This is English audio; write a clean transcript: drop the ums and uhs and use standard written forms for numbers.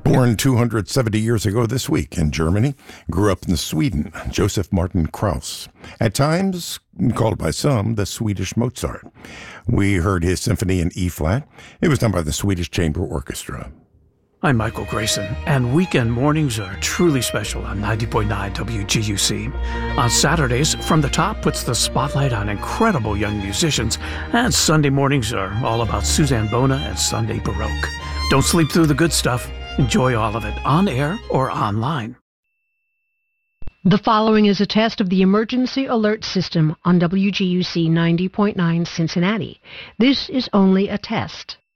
Born 270 years ago this week in Germany, grew up in Sweden, Joseph Martin Krauss. At times, called by some the Swedish Mozart. We heard his symphony in E-flat. It was done by the Swedish Chamber Orchestra. I'm Michael Grayson, and weekend mornings are truly special on 90.9 WGUC. On Saturdays, From the Top puts the spotlight on incredible young musicians, and Sunday mornings are all about Suzanne Bona and Sunday Baroque. Don't sleep through the good stuff. Enjoy all of it on air or online. The following is a test of the emergency alert system on WGUC 90.9 Cincinnati. This is only a test.